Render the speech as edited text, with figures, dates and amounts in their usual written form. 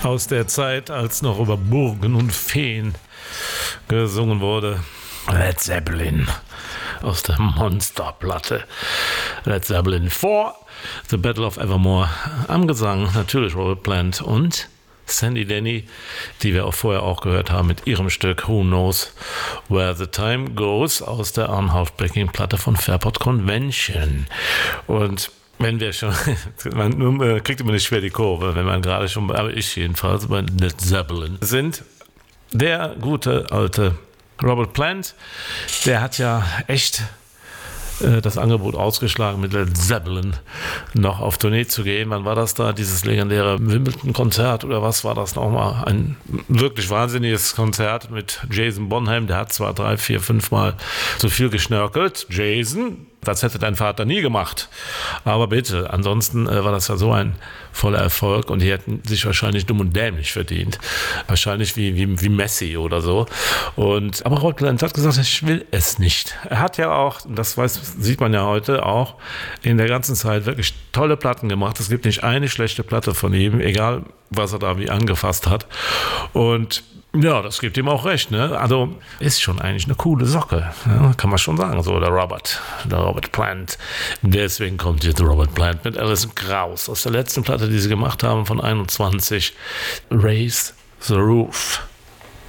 aus der Zeit, als noch über Burgen und Feen gesungen wurde. Led Zeppelin aus der Monsterplatte. Led Zeppelin 4, The Battle of Evermore. Am Gesang natürlich Robert Plant und Sandy Denny, die wir auch vorher auch gehört haben mit ihrem Stück Who Knows Where the Time Goes aus der Arnhouse-Backing-Platte von Fairport Convention. Und wenn wir schon, man kriegt immer nicht schwer die Kurve, wenn man gerade schon, aber ich jedenfalls, bei Led Zeppelin sind, der gute alte Robert Plant, der hat ja echt das Angebot ausgeschlagen, mit Led Zeppelin noch auf Tournee zu gehen. Wann war das da? Dieses legendäre Wimbledon-Konzert oder was war das nochmal? Ein wirklich wahnsinniges Konzert mit Jason Bonham. Der hat zwar 3, 4, 5 Mal zu viel geschnörkelt. Jason, das hätte dein Vater nie gemacht. Aber bitte, ansonsten war das ja so ein voller Erfolg und die hätten sich wahrscheinlich dumm und dämlich verdient. Wahrscheinlich wie Messi oder so. Aber Robert Plant hat gesagt, ich will es nicht. Er hat ja auch, das sieht man ja heute auch, in der ganzen Zeit wirklich tolle Platten gemacht. Es gibt nicht eine schlechte Platte von ihm, egal was er da wie angefasst hat. Und ja, das gibt ihm auch recht, ne? Also ist schon eigentlich eine coole Socke, ja, kann man schon sagen, so der Robert Plant. Deswegen kommt jetzt Robert Plant mit Alison Krauss aus der letzten Platte, die sie gemacht haben von 21, Raise the Roof.